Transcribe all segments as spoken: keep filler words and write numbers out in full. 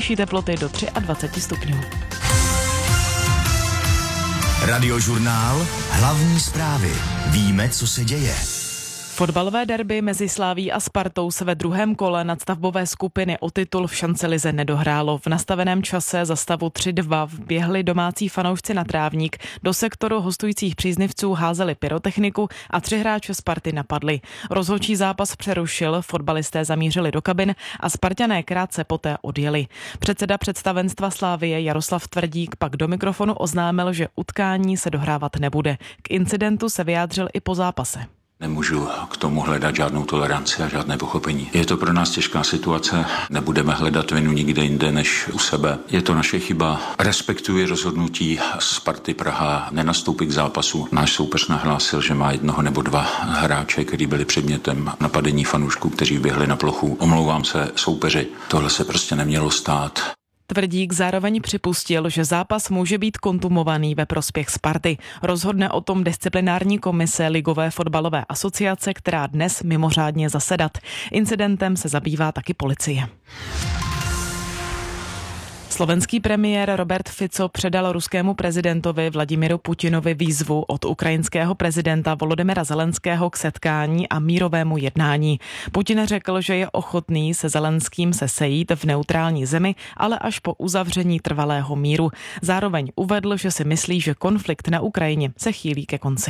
nejvyšší teploty do dvacet tři stupňů. Radiožurnál Hlavní zprávy. Víme, co se děje. Fotbalové derby mezi Slavií a Spartou se ve druhém kole nadstavbové skupiny o titul v šancelize nedohrálo. V nastaveném čase za stavu tři dva vběhli domácí fanoušci na trávník, do sektoru hostujících příznivců házeli pyrotechniku a tři hráče Sparty napadli. Rozhodčí zápas přerušil, fotbalisté zamířili do kabin a Sparťané krátce poté odjeli. Předseda představenstva Slavie Jaroslav Tvrdík pak do mikrofonu oznámil, že utkání se dohrávat nebude. K incidentu se vyjádřil i po zápase. Nemůžu k tomu hledat žádnou toleranci a žádné pochopení. Je to pro nás těžká situace, nebudeme hledat vinu nikde jinde než u sebe. Je to naše chyba. Respektuji rozhodnutí Sparty Praha nenastoupit k zápasu. Náš soupeř nahlásil, že má jednoho nebo dva hráče, kteří byli předmětem napadení fanoušků, kteří běhli na plochu. Omlouvám se soupeři. Tohle se prostě nemělo stát. Tvrdík zároveň připustil, že zápas může být kontumovaný ve prospěch Sparty. Rozhodne o tom disciplinární komise Ligové fotbalové asociace, která dnes mimořádně zasedat. Incidentem se zabývá taky policie. Slovenský premiér Robert Fico předal ruskému prezidentovi Vladimiru Putinovi výzvu od ukrajinského prezidenta Volodymyra Zelenského k setkání a mírovému jednání. Putin řekl, že je ochotný se Zelenským se sejít v neutrální zemi, ale až po uzavření trvalého míru. Zároveň uvedl, že si myslí, že konflikt na Ukrajině se chýlí ke konci.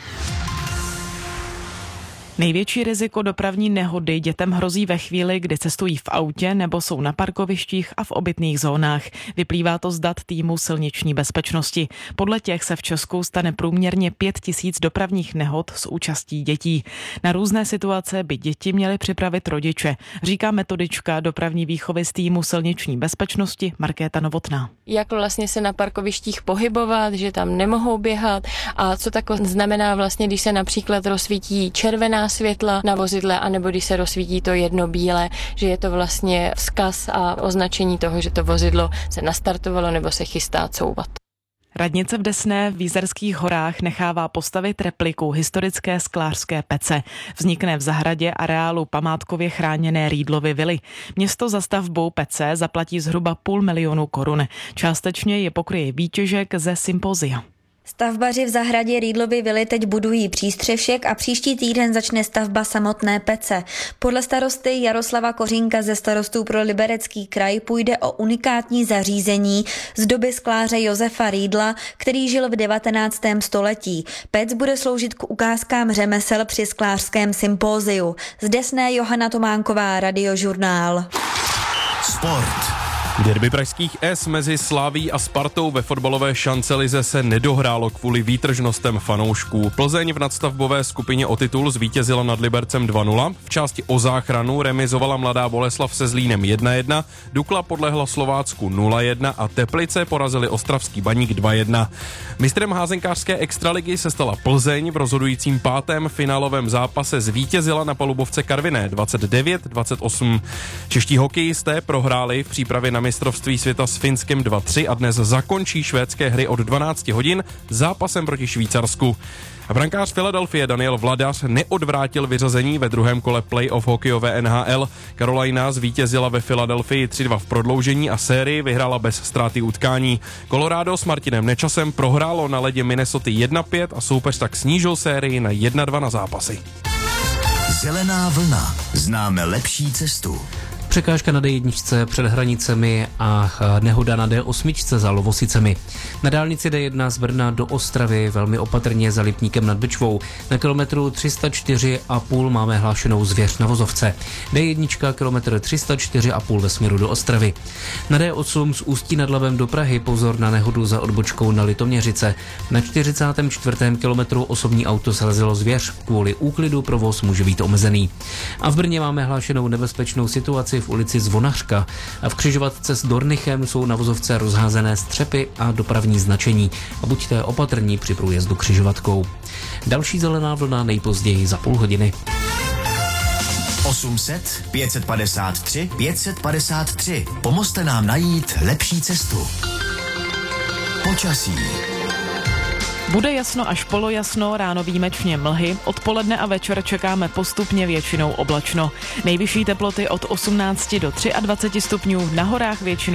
Největší riziko dopravní nehody dětem hrozí ve chvíli, kdy cestují v autě nebo jsou na parkovištích a v obytných zónách. Vyplývá to z dat týmu silniční bezpečnosti. Podle těch se v Česku stane průměrně pět tisíc dopravních nehod s účastí dětí. Na různé situace by děti měly připravit rodiče, říká metodička dopravní výchovy z týmu silniční bezpečnosti Markéta Novotná. Jak vlastně se na parkovištích pohybovat, že tam nemohou běhat a co tak znamená vlastně, když se například rozsvítí červená světla na vozidle, anebo když se rozsvítí to jedno bílé, že je to vlastně vzkaz a označení toho, že to vozidlo se nastartovalo nebo se chystá couvat. Radnice v Desné v Výzerských horách nechává postavit repliku historické sklářské pece. Vznikne v zahradě areálu památkově chráněné Rýdlovy vily. Město za stavbou pece zaplatí zhruba půl milionu korun. Částečně je pokryje výtěžek ze sympozia. Stavbaři v zahradě Rýdlovy vily teď budují přístřešek a příští týden začne stavba samotné pece. Podle starosty Jaroslava Kořínka ze Starostů pro Liberecký kraj půjde o unikátní zařízení z doby skláře Josefa Rýdla, který žil v devatenáctém století. Pec bude sloužit k ukázkám řemesel při sklářském sympóziu. Z Desné Johana Tománková, Radiožurnál. Sport. Derby pražských S mezi Slavií a Spartou ve fotbalové šancelize se nedohrálo kvůli výtržnostem fanoušků. Plzeň v nadstavbové skupině o titul zvítězila nad Libercem dva nula, v části o záchranu remizovala Mladá Boleslav se Zlínem jedna jedna, Dukla podlehla Slovácku nula jedna a Teplice porazili Ostravský Baník dva jedna. Mistrem házenkářské extraligy se stala Plzeň, v rozhodujícím pátém finálovém zápase zvítězila na palubovce Karviné dvacet devět dvacet osm. Čeští hokejisté prohráli v přípravě na mistrovství světa s Finskem dva tři a dnes zakončí švédské hry od dvanáct hodin zápasem proti Švýcarsku. Brankář Philadelphie Daniel Vladař neodvrátil vyřazení ve druhém kole playoff hokejové N H L. Carolina zvítězila ve Philadelphii tři dva v prodloužení a sérii vyhrála bez ztráty utkání. Colorado s Martinem Nečasem prohrálo na ledě Minnesota jedna pět a soupeř tak snížil sérii na jedna dva na zápasy. Zelená vlna. Známe lepší cestu. Překážka na D jedna před hranicemi a nehoda na D osm za Lovosicemi. Na dálnici D jedna z Brna do Ostravy velmi opatrně za Lipníkem nad Bečvou. Na kilometru tři sta čtyři a půl máme hlášenou zvěř na vozovce. D jedna kilometr tři sta čtyři a půl ve směru do Ostravy. Na D osm z Ústí nad Labem do Prahy pozor na nehodu za odbočkou na Litoměřice. Na čtyřicátém čtvrtém kilometru osobní auto srazilo zvěř. Kvůli úklidu provoz může být omezený. A v Brně máme hlášenou nebezpečnou situaci v ulici Zvonařka a v křižovatce s Dornichem jsou na vozovce rozházené střepy a dopravní značení a buďte opatrní při průjezdu křižovatkou. Další zelená vlna nejpozději za půl hodiny. osm set pět set padesát tři pět set padesát tři. Pomozte nám najít lepší cestu. Počasí. Bude jasno až polojasno, ráno výjimečně mlhy, odpoledne a večer čekáme postupně většinou oblačno. Nejvyšší teploty od osmnácti do dvaceti tří stupňů, na horách většinou